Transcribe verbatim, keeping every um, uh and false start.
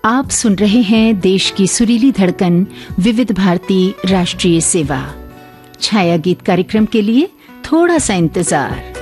आप सुन रहे हैं देश की सुरीली धड़कन विविध भारती राष्ट्रीय सेवा। छाया गीत कार्यक्रम के लिए थोड़ा सा इंतजार।